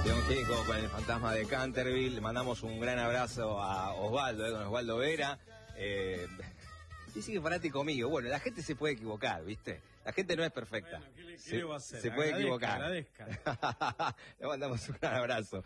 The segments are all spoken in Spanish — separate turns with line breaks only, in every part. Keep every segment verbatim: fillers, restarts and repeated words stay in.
León Gieco con el fantasma de Canterville. Le mandamos un gran abrazo a Osvaldo, eh, con Osvaldo Vera. Eh, dice que es fanático mío. Bueno, la gente se puede equivocar, ¿viste? La gente no es perfecta.
Bueno, ¿qué le, qué
se,
le va a hacer?
se puede
Agradezca,
equivocar.
agradezca.
Le mandamos un gran abrazo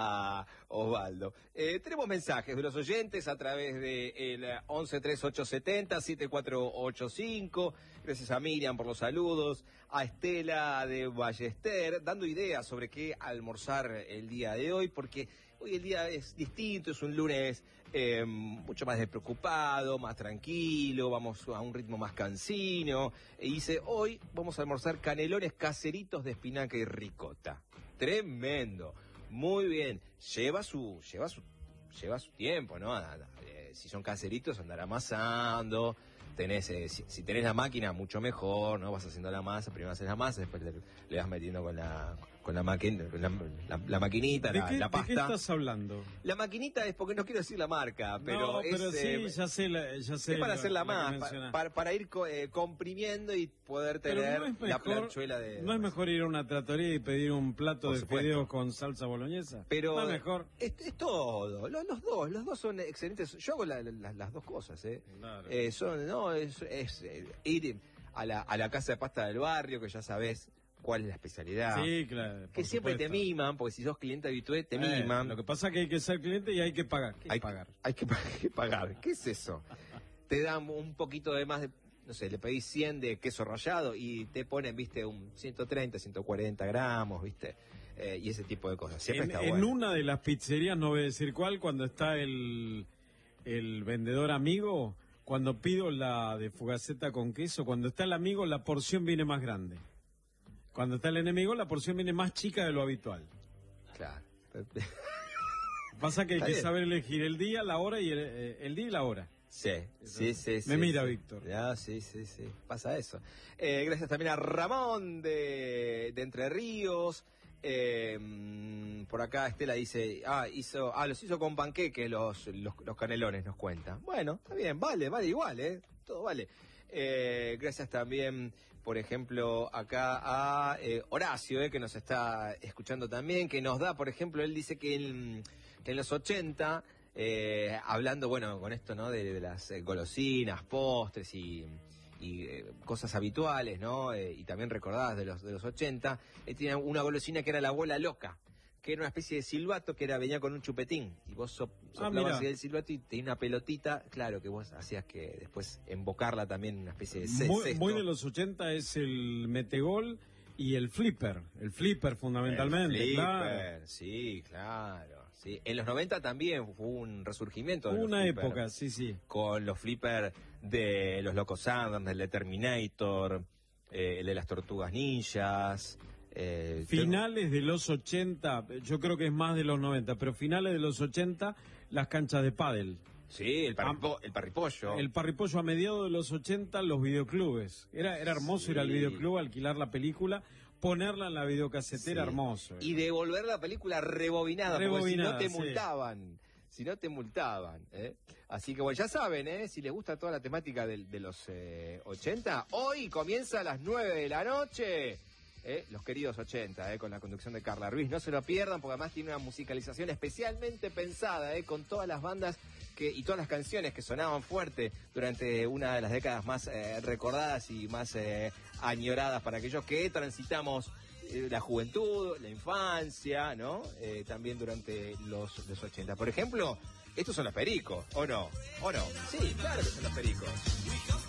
a Osvaldo. Eh, tenemos mensajes de los oyentes a través de el once tres ocho setenta siete cuatro ocho cinco. Gracias a Miriam por los saludos. A Estela de Ballester, dando ideas sobre qué almorzar el día de hoy, porque hoy el día es distinto, es un lunes eh, mucho más despreocupado, más tranquilo, vamos a un ritmo más cansino. E dice, hoy vamos a almorzar canelones caseritos de espinaca y ricota. Tremendo, muy bien. Lleva su, lleva su, lleva su tiempo, ¿no? Eh, si son caseritos, andar amasando. Tenés, eh, si, si tenés la máquina, mucho mejor, ¿no? Vas haciendo la masa, primero haces la masa, después le, le vas metiendo con la con la, máquina, la, la, la maquinita,
¿De
la,
qué,
la pasta.
¿De qué estás hablando?
La maquinita es porque no quiero decir la marca, pero
no,
es,
pero sí,
eh,
ya sé, la, ya sé
es para
lo,
hacerla
lo que
más,
mencionás.
pa, para, para ir co, eh, comprimiendo y poder
Pero
tener
no es
la
mejor,
planchuela de...
¿no es mejor ir a una trattoria y pedir un plato
Por
de
supuesto.
fideos con salsa boloñesa?
Pero
No es mejor.
Es, es todo, los, los dos, los dos son excelentes. Yo hago la, la, las dos cosas, ¿eh?
Claro.
eh son, no, es, es eh, ir a la, a la casa de pasta del barrio, que ya sabés cuál es la especialidad.
Sí, claro.
Que siempre te miman, porque si sos cliente habitué, te
Eh,
miman.
Lo que pasa es que hay que ser cliente y hay que pagar. ¿Qué
hay,
pagar?
Hay que, hay que pagar. ¿Qué es eso? Te dan un poquito de más de, no sé, le pedís cien de queso rallado y te ponen, viste, un ciento treinta, ciento cuarenta gramos, viste, eh, y ese tipo de cosas. Siempre
En,
está
en
bueno.
una de las pizzerías, no voy a decir cuál, cuando está el, el vendedor amigo, cuando pido la de fugaceta con queso, cuando está el amigo, la porción viene más grande. Cuando está el enemigo, la porción viene más chica de lo habitual.
Claro.
Pasa que hay
Está
que
bien.
saber elegir el día, la hora y el, eh, el día y la hora.
Sí, sí, sí, sí.
Me mira,
sí.
Víctor.
Ya, sí, sí, sí. Pasa eso. Eh, gracias también a Ramón de, de Entre Ríos. Eh, mm, por acá Estela dice, ah, hizo, ah, los hizo con panqueque los, los, los canelones, nos cuenta. Bueno, está bien, vale, vale igual, eh. Todo vale. Eh, gracias también, por ejemplo, acá a eh, Horacio, eh, que nos está escuchando también, que nos da, por ejemplo, él dice que en, que en los ochenta, eh, hablando, bueno, con esto, ¿no? De, de las eh, golosinas, postres y, y eh, cosas habituales, ¿no? Eh, y también recordadas de los de los ochenta, eh, tenía una golosina que era la bola loca, que era una especie de silbato que era venía con un chupetín y vos so, soplabas
mira.
el silbato y tenía una pelotita, claro, que vos hacías que después embocarla también en una especie de ce-
Muy,
cesto.
muy de los ochenta es el metegol y el flipper. El flipper fundamentalmente,
El
claro.
flipper, sí, claro. Sí. En los noventa también fue un resurgimiento de
Hubo
los
una
flipper,
época, sí, sí.
con los flippers de los Locos Adams, del de Terminator, eh, el de las Tortugas Ninjas. Eh,
Finales de los ochenta, yo creo que es más de los noventa, pero finales de los ochenta, las canchas de pádel.
Sí, el, parripo, el parripollo.
El parripollo a mediados de los ochenta, los videoclubes. Era, era hermoso
Sí.
ir al videoclub, alquilar la película, ponerla en la videocasetera,
Sí.
hermoso.
Y devolver la película rebobinada,
Rebobinada,
porque si no te
sí.
multaban. Si no te multaban. ¿eh? Así que bueno, ya saben, ¿eh? Si les gusta toda la temática de, de los eh, ochenta, hoy comienza a las nueve de la noche. Eh, los queridos ochenta, eh, con la conducción de Carla Ruiz. No se lo pierdan, porque además tiene una musicalización especialmente pensada, eh, con todas las bandas que, y todas las canciones que sonaban fuerte durante una de las décadas más eh, recordadas y más eh, añoradas para aquellos que transitamos eh, la juventud, la infancia, ¿no? Eh, también durante los, los ochenta. Por ejemplo, estos son los Pericos, ¿o no? ¿O no? Sí, claro que son los Pericos.